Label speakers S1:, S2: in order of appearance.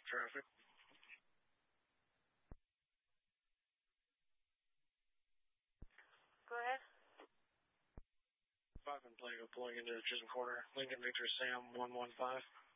S1: traffic.
S2: Go ahead.
S1: 5 and Plato pulling into Chisholm Corner. Lincoln Victor Sam 115.